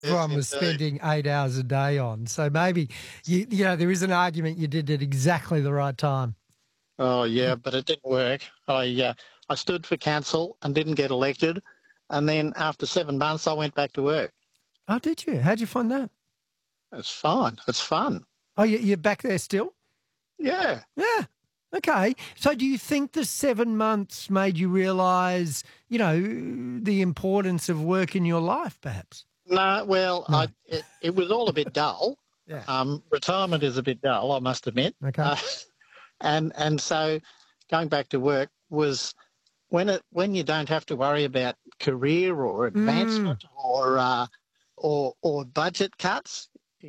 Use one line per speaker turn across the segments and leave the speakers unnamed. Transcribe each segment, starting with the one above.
Yes,
everyone was
indeed.
spending 8 hours a day on. So maybe, there is an argument you did it exactly the right time.
Oh, yeah, but it didn't work. I stood for council and didn't get elected. And then after 7 months, I went back to work.
Oh, did you? How'd you find that?
It's fine. It's fun.
Oh, you're back there still?
Yeah.
Yeah. Okay. So do you think the 7 months made you realise, the importance of work in your life, perhaps?
No, well,
No.
it was all a bit dull.
Yeah.
Retirement is a bit dull, I must admit.
Okay.
And so going back to work was when you don't have to worry about career or advancement or budget cuts.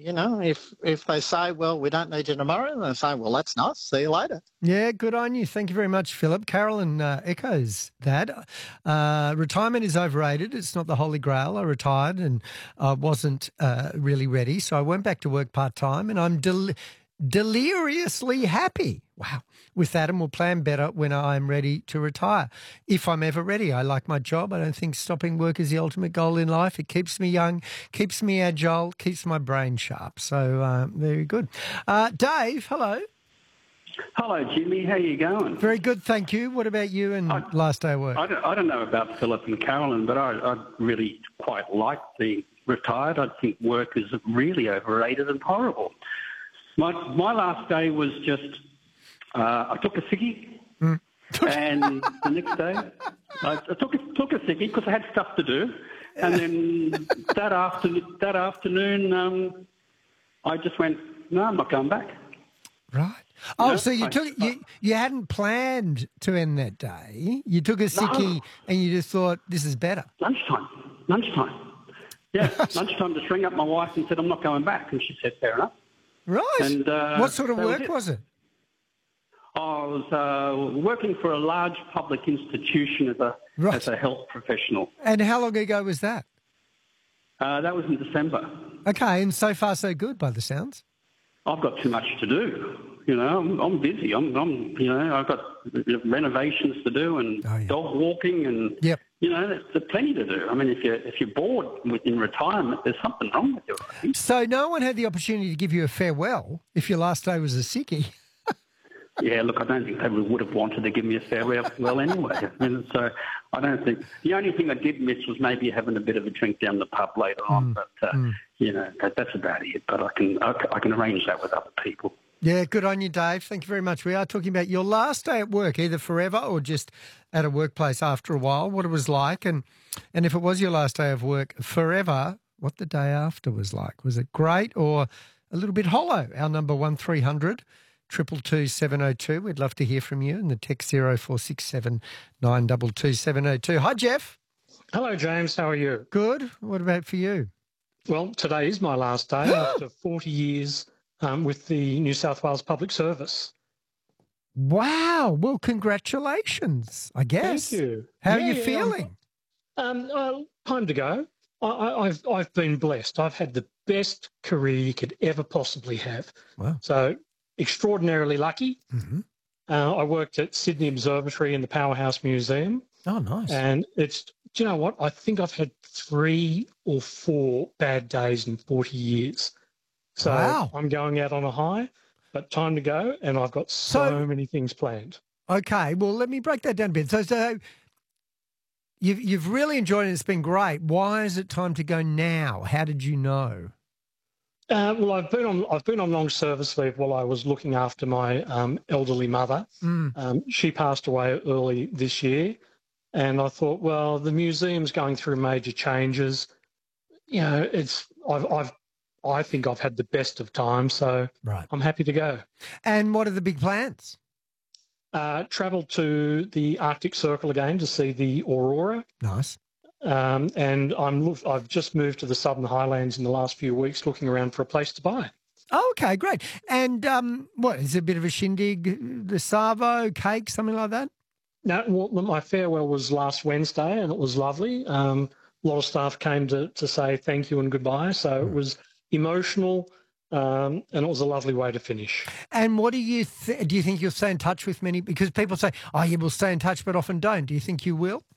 If they say, well, we don't need you tomorrow, they say, well, that's nice. See you later.
Yeah, good on you. Thank you very much, Philip. Carolyn echoes that. Retirement is overrated. It's not the holy grail. I retired and I wasn't really ready, so I went back to work part-time and I'm deliriously happy. Wow. With that, and we'll plan better when I'm ready to retire. If I'm ever ready, I like my job. I don't think stopping work is the ultimate goal in life. It keeps me young, keeps me agile, keeps my brain sharp. So very good. Dave, hello.
Hello, Jimmy. How you going?
Very good, thank you. What about you and last day of work?
I don't know about Philip and Carolyn, but I really quite like being retired. I think work is really overrated and horrible. My last day was just I took a sickie, and the next day I took a sickie because I had stuff to do, and then that afternoon I just went, no, I'm not going back.
Right. Oh, so you hadn't planned to end that day. You took a sickie and you just thought, this is better.
Lunchtime. Yeah, lunchtime, just rang up my wife and said, I'm not going back. And she said, fair enough.
Right.
And
what sort of work was it?
I was working for a large public institution as a health professional.
And how long ago was that?
That was in December.
Okay, and so far so good by the sounds.
I've got too much to do. I'm busy. I've got renovations to do and dog walking and there's plenty to do. I mean, if you're bored in retirement, there's something wrong with you. I think. So
no one had the opportunity to give you a farewell if your last day was a sickie.
Yeah, look, I don't think they would have wanted to give me a farewell anyway. So I don't think the only thing I did miss was maybe having a bit of a drink down the pub later on. But that's about it. But I can arrange that with other people.
Yeah, good on you, Dave. Thank you very much. We are talking about your last day at work, either forever or just at a workplace after a while, what it was like, and if it was your last day of work forever, what the day after was like. Was it great or a little bit hollow? Our number 1300 222 702. We'd love to hear from you, and the text 0467 922 702. Hi, Jeff.
Hello, James. How are you?
Good. What about for you?
Well, today is my last day after 40 years with the New South Wales Public Service.
Wow. Well, congratulations, I guess.
Thank you.
How are you feeling?
Time to go. I've been blessed. I've had the best career you could ever possibly have.
Wow.
So extraordinarily lucky.
Mm-hmm.
I worked at Sydney Observatory in the Powerhouse Museum.
Oh, nice.
And do you know what? I think I've had 3 or 4 bad days in 40 years. So
wow.
I'm going out on a high, but time to go, and I've got so many things planned.
Okay, well, let me break that down a bit. So you've really enjoyed it. It's been great. Why is it time to go now? How did you know?
Well, I've been on long service leave while I was looking after my elderly mother. She passed away early this year, and I thought, well, the museum's going through major changes. I think I've had the best of times, so I'm happy to go.
And what are the big plans?
Travel to the Arctic Circle again to see the aurora.
Nice.
And I've just moved to the Southern Highlands in the last few weeks, looking around for a place to buy.
Oh, okay, great. And what, is it a bit of a shindig, the Savo, cake, something like that?
No, well, my farewell was last Wednesday, and it was lovely. A lot of staff came to say thank you and goodbye, so it was emotional, and it was a lovely way to finish.
And what do you think you'll stay in touch with many? Because people say, oh, yeah, we'll stay in touch, but often don't. Do you think you will?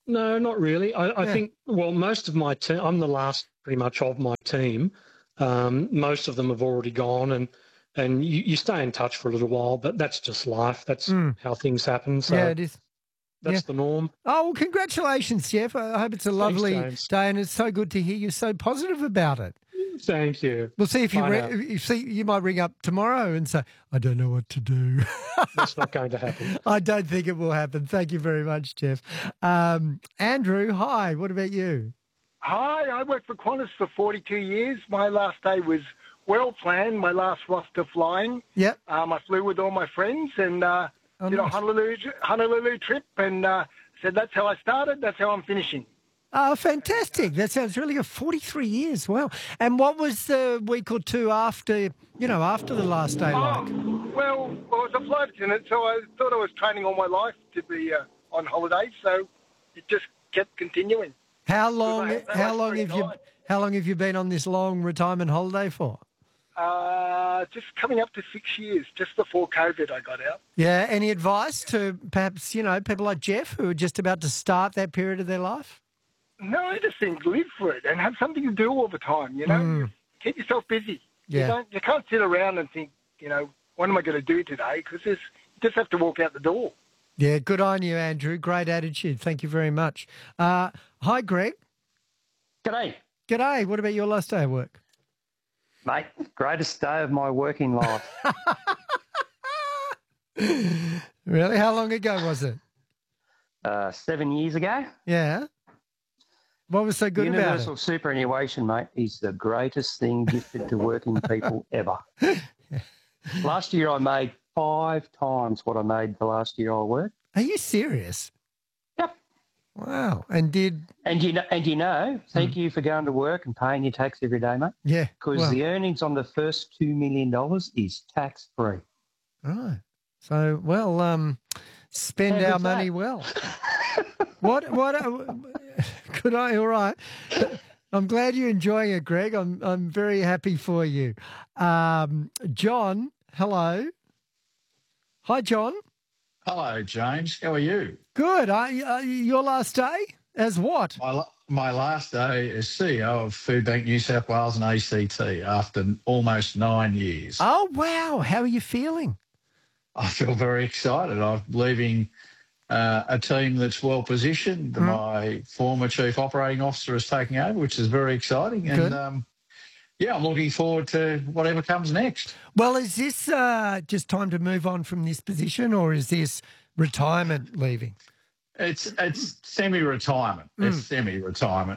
No, not really. I think, well, most of my team, I'm the last pretty much of my team. Most of them have already gone, and you stay in touch for a little while, but that's just life. That's how things happen. So
Yeah, it is.
that's the norm.
Oh, well, congratulations, Jeff. I hope it's a lovely
James.
day, and it's so good to hear you so positive about it.
Thank you.
We'll see if
Bye
you might ring up tomorrow and say, I don't know what to do.
That's not going to happen.
I don't think it will happen. Thank you very much, Jeff. Andrew, hi. What about you?
Hi, I worked for Qantas for 42 years. My last day was well planned, my last roster flying.
Yep.
I flew with all my friends and did a
nice.
Honolulu trip and said that's how I started, that's how I'm finishing.
Oh, fantastic. That sounds really good. 43 years. Wow. And what was the week or two after the last day like?
Well, I was a flight attendant, so I thought I was training all my life to be on holiday, so it just kept continuing.
How long have you been on this long retirement holiday for?
Just coming up to 6 years, just before COVID I got out.
Yeah. Any advice to perhaps, people like Jeff who are just about to start that period of their life?
No, I just think live for it and have something to do all the time, Keep yourself busy.
Yeah.
You can't sit around and think, what am I going to do today? Because you just have to walk out the door.
Yeah, good on you, Andrew. Great attitude. Thank you very much. Hi, Greg.
G'day.
G'day. What about your last day of work?
Mate, greatest day of my working life.
Really? How long ago was it?
7 years ago.
Yeah. What was so good about it?
Universal superannuation, mate, is the greatest thing gifted to working people ever. Last year I made 5 times what I made the last year I worked.
Are you serious?
Yep.
Wow.
And you know, thank you for going to work and paying your tax every day, mate.
Yeah.
Because the earnings on the first $2 million is tax free.
Right. So, spend our money well. What? Could I? All right. I'm glad you're enjoying it, Greg. I'm very happy for you. John, hello. Hi, John.
Hello, James. How are you?
Good. Your last day as what?
My last day as CEO of Food Bank New South Wales and ACT after almost 9 years.
Oh, wow. How are you feeling?
I feel very excited. I'm leaving a team that's well positioned. My former chief operating officer is taking over, which is very exciting.
Good.
And I'm looking forward to whatever comes next.
Well, is this just time to move on from this position, or is this retirement leaving?
It's semi-retirement. It's semi-retirement.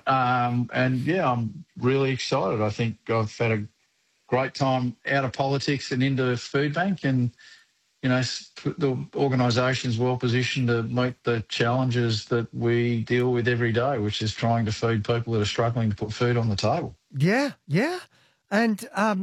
I'm really excited. I think I've had a great time out of politics and into Food Bank, and the organisation's well positioned to meet the challenges that we deal with every day, which is trying to feed people that are struggling to put food on the table.
Yeah, yeah. And,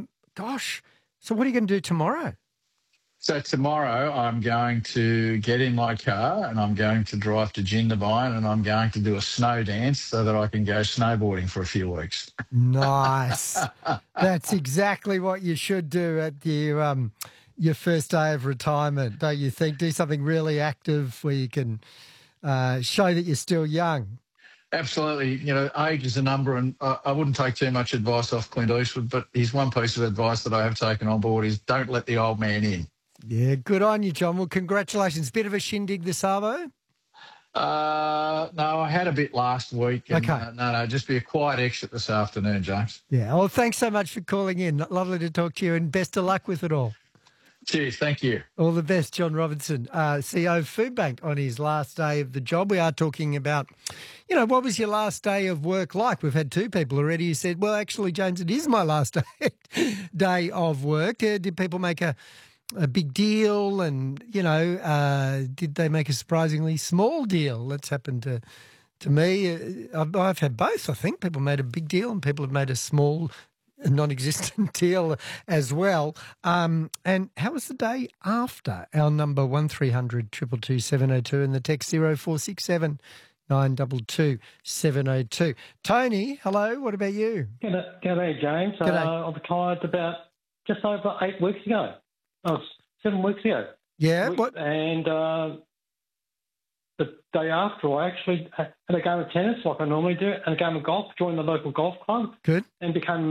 so what are you going to do tomorrow?
So tomorrow I'm going to get in my car and I'm going to drive to Jindabyne and I'm going to do a snow dance so that I can go snowboarding for a few weeks.
Nice. That's exactly what you should do at your first day of retirement, don't you think? Do something really active where you can show that you're still young.
Absolutely. Age is a number, and I wouldn't take too much advice off Clint Eastwood, but his one piece of advice that I have taken on board is don't let the old man in.
Yeah, good on you, John. Well, congratulations. Bit of a shindig this arvo?
No, I had a bit last week. And,
okay.
No, just be a quiet exit this afternoon, James.
Yeah. Well, thanks so much for calling in. Lovely to talk to you, and best of luck with it all.
Cheers. Thank you.
All the best, John Robinson, CEO of Food Bank, on his last day of the job. We are talking about, what was your last day of work like? We've had 2 people already who said, well, actually, James, it is my last day of work. Did people make a big deal? And, did they make a surprisingly small deal? That's happened to me. I've had both, I think. People made a big deal and people have made a small non-existent deal as well. And how was the day after? Our number 1300 222 702 and the text 0467 922 702. Tony, hello. What about you?
G'day, James.
G'day.
I retired about just over 8 weeks ago. Oh, 7 weeks ago.
Yeah. What?
And the day after, I actually had a game of tennis like I normally do, and a game of golf, joined the local golf club.
Good.
And became